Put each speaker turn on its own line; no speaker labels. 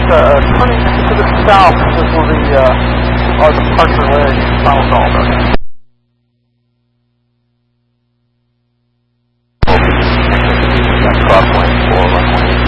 turning to the south, this will be our departure leg, final call. Crosswind for